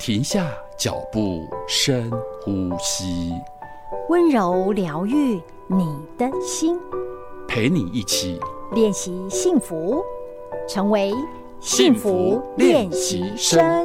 停下脚步，深呼吸， 温柔疗愈你的心， 陪你一起练习幸福，成为幸福练习生。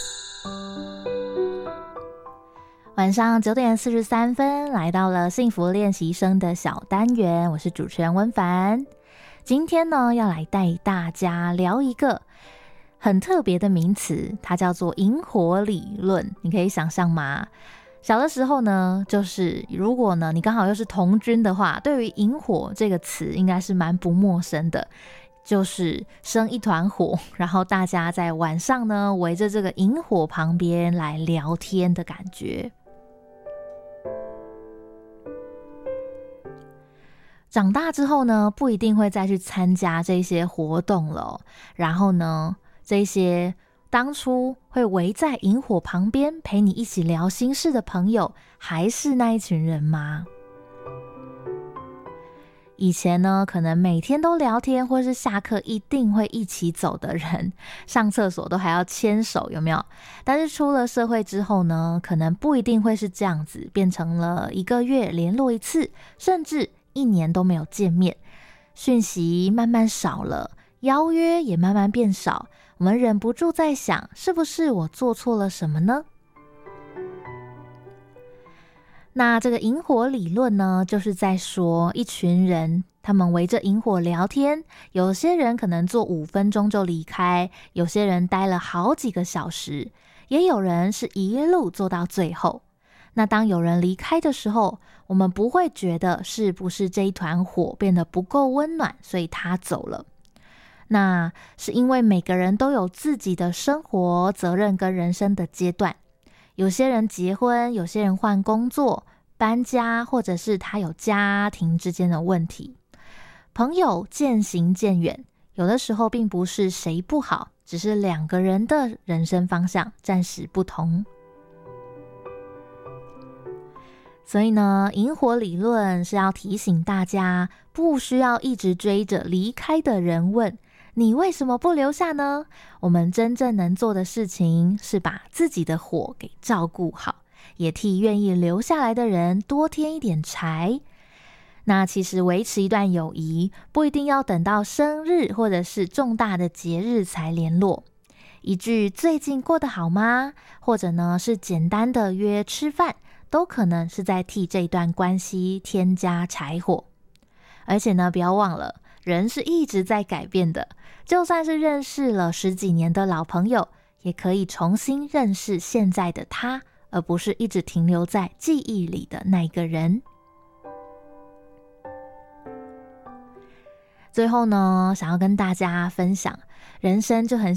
晚上9点43分，来到了幸福练习生的小单元，我是主持人温凡。今天呢，要来带大家聊一个很特别的名词，它叫做萤火理论。你可以想象吗？小的时候呢，就是如果呢你刚好又是童军的话，对于萤火这个词应该是蛮不陌生的，就是生一团火，然后大家在晚上呢围着这个萤火旁边来聊天的感觉。长大之后呢，不一定会再去参加这些活动了然后呢，这些当初会围在萤火旁边陪你一起聊心事的朋友，还是那一群人吗？以前呢，可能每天都聊天，或是下课一定会一起走的人，上厕所都还要牵手，有没有？但是出了社会之后呢，可能不一定会是这样子，变成了1个月联络一次，甚至1年都没有见面，讯息慢慢少了，邀约也慢慢变少，我们忍不住在想，是不是我做错了什么呢？那这个萤火理论呢，就是在说一群人他们围着萤火聊天，有些人可能坐5分钟就离开，有些人待了好几个小时，也有人是一路坐到最后。那当有人离开的时候，我们不会觉得是不是这一团火变得不够温暖，所以他走了。那是因为每个人都有自己的生活、责任跟人生的阶段。有些人结婚，有些人换工作、搬家，或者是他有家庭之间的问题。朋友渐行渐远，有的时候并不是谁不好，只是2个人的人生方向暂时不同。所以呢，萤火理论是要提醒大家，不需要一直追着离开的人问，你为什么不留下呢？我们真正能做的事情是把自己的火给照顾好，也替愿意留下来的人多添一点柴。那其实维持一段友谊，不一定要等到生日或者是重大的节日才联络。一句最近过得好吗？或者呢是简单的约吃饭，都可能是在替这段关系添加柴火。而且呢，不要忘了，人是一直在改变的，就算是认识了10几年的老朋友，也可以重新认识现在的他，而不是一直停留在记忆里的那个人。最后呢，想要跟大家分享，人生就很